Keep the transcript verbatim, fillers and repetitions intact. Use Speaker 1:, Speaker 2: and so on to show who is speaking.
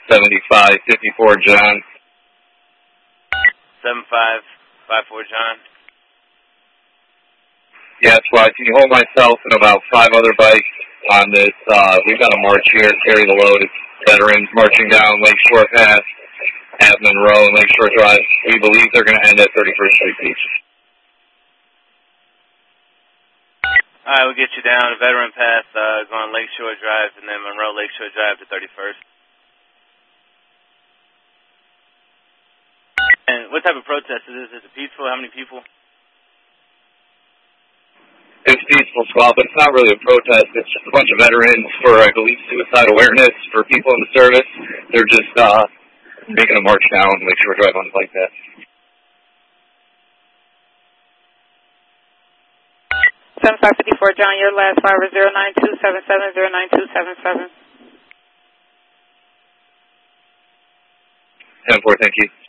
Speaker 1: seventy-five fifty-four, John.
Speaker 2: seven five five four, John.
Speaker 1: Yes, well, can you hold myself and about five other bikes on this? Uh, we've got a march here, carry the load. It's veterans marching down Lakeshore Path at Monroe and Lakeshore Drive. We believe they're going to end at thirty-first Street Beach.
Speaker 2: All right, we'll get you down Veteran Path, uh, going Lakeshore Drive, and then Monroe Lakeshore Drive to thirty-first. And what type of protest is this? Is it peaceful? How many people?
Speaker 1: It's peaceful, Squall, but it's not really a protest. It's just a bunch of veterans for, I believe, suicide awareness for people in the service. They're just uh, making a march down Lakeshore Drive on like that.
Speaker 3: seven five five four, John, your last five are zero nine two seven seven, zero nine two seven seven.
Speaker 1: ten four, thank you.